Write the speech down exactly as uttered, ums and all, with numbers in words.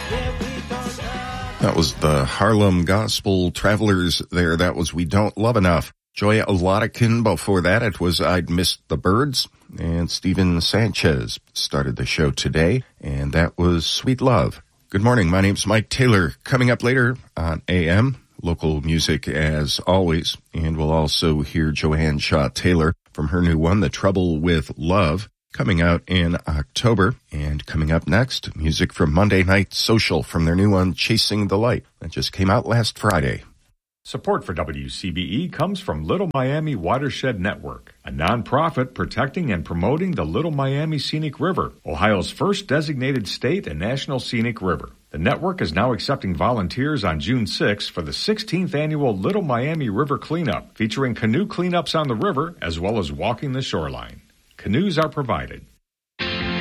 That was the Harlem Gospel Travelers there. That was We Don't Love Enough. Joy Oladikin before that. It was I'd Missed the Birds. And Steven Sanchez started the show today. And that was Sweet Love. Good morning. My name's Mike Taylor. Coming up later on A M, local music as always. And we'll also hear Joanne Shaw Taylor from her new one, The Trouble with Love, coming out in October. And coming up next, music from Monday Night Social from their new one, Chasing the Light. That just came out last Friday. Support for W C B E comes from Little Miami Watershed Network, a nonprofit protecting and promoting the Little Miami Scenic River, Ohio's first designated state and national scenic river. The network is now accepting volunteers on June sixth for the sixteenth annual Little Miami River Cleanup, featuring canoe cleanups on the river as well as walking the shoreline. Canoes are provided.